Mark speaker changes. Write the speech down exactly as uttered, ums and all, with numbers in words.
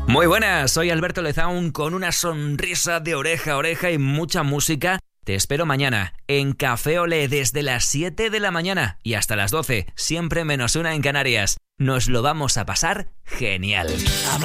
Speaker 1: Muy buenas, soy Alberto Lezaun con una sonrisa de oreja a oreja y mucha música. Te espero mañana en Café Olé desde las siete de la mañana y hasta las doce, siempre menos una en Canarias. Nos lo vamos a pasar genial.